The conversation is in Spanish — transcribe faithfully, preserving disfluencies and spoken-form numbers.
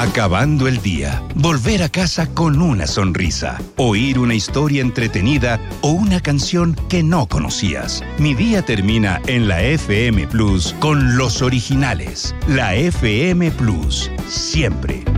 Acabando el día, volver a casa con una sonrisa, oír una historia entretenida o una canción que no conocías. Mi día termina en la F M Plus con los originales. La F M Plus, siempre.